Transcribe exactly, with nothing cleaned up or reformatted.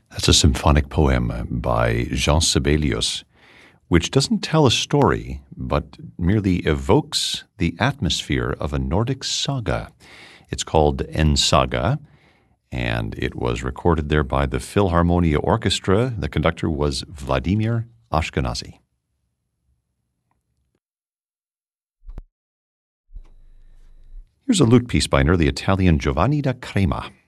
That's a symphonic poem by Jean Sibelius, which doesn't tell a story, but merely evokes the atmosphere of a Nordic saga. It's called En Saga, and it was recorded there by the Philharmonia Orchestra. The conductor was Vladimir Ashkenazy. Here's a lute piece by an early Italian, Giovanni da Crema.